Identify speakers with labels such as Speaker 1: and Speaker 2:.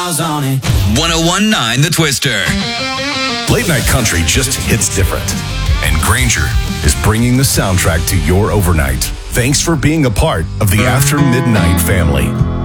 Speaker 1: miles on it.
Speaker 2: 101.9 The Twister.
Speaker 3: Late night country just hits different. And Granger is bringing the soundtrack to your overnight. Thanks for being a part of the After Midnight family.